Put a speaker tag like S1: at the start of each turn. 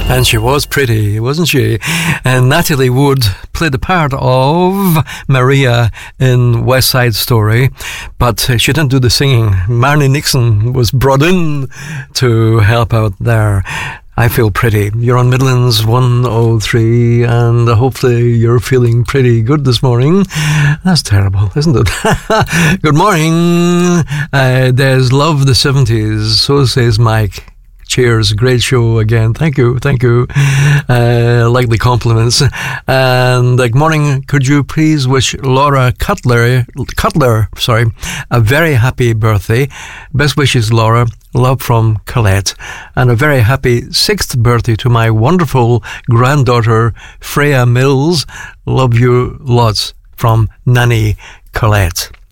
S1: And she was pretty, wasn't she? And Natalie Wood played the part of Maria in West Side Story, but she didn't do the singing. Marnie Nixon was brought in to help out there. I Feel Pretty. You're on Midlands 103, and hopefully you're feeling pretty good this morning. That's terrible, isn't it? Good morning. There's Love the 70s, so says Mike. Cheers, great show again. Thank you. Like the compliments. And good morning, could you please wish Laura Cutler, a very happy birthday. Best wishes, Laura. Love from Colette. And a very happy 6th birthday to my wonderful granddaughter, Freya Mills. Love you lots, from Nanny Colette.